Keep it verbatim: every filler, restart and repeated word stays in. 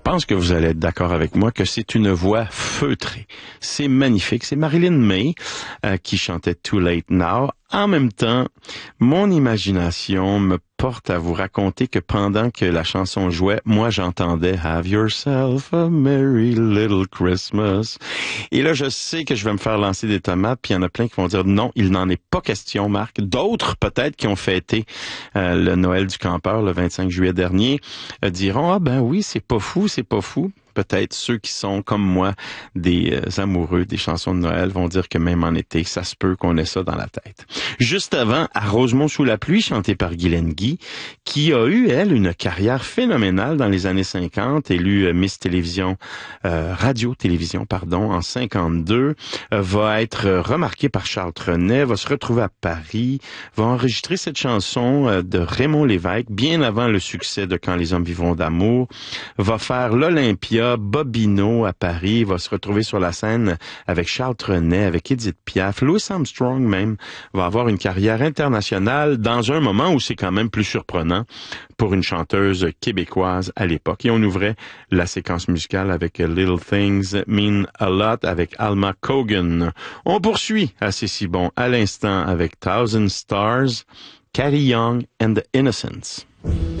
pense que vous allez être d'accord avec moi que c'est une voix feutrée. C'est magnifique. C'est Marilyn May euh, qui chantait Too Late Now. En même temps, mon imagination me porte à vous raconter que pendant que la chanson jouait, moi j'entendais Have Yourself a Merry Little Christmas. Et là, je sais que je vais me faire lancer des tomates, puis il y en a plein qui vont dire non, il n'en est pas question, Marc. D'autres, peut-être, qui ont fêté euh, le Noël du campeur le vingt-cinq juillet dernier, euh, diront ah ben oui, c'est pas fou, c'est pas fou. Peut-être ceux qui sont, comme moi, des euh, amoureux des chansons de Noël vont dire que même en été, ça se peut qu'on ait ça dans la tête. Juste avant, à Rosemont sous la pluie, chanté par Guylaine Guy, qui a eu, elle, une carrière phénoménale dans les années cinquante, élue euh, Miss Télévision, euh, Radio-Télévision, pardon, en cinquante-deux, euh, va être euh, remarquée par Charles Trenet, va se retrouver à Paris, va enregistrer cette chanson euh, de Raymond Lévesque, bien avant le succès de Quand les hommes vivront d'amour, va faire l'Olympia, Bobino à Paris, va se retrouver sur la scène avec Charles Trenet, avec Edith Piaf, Louis Armstrong même, va avoir une carrière internationale dans un moment où c'est quand même plus surprenant pour une chanteuse québécoise à l'époque. Et on ouvrait la séquence musicale avec Little Things Mean a Lot avec Alma Cogan. On poursuit à C'est si bon à l'instant avec Thousand Stars, Carrie Young and the Innocents.